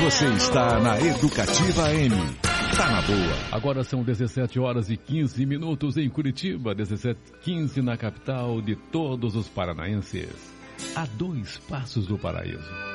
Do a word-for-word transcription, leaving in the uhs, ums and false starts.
Você está na Educativa M. Tá na boa. Agora são dezessete horas e quinze minutos em Curitiba, dezessete e quinze na capital de todos os paranaenses. A dois passos do paraíso.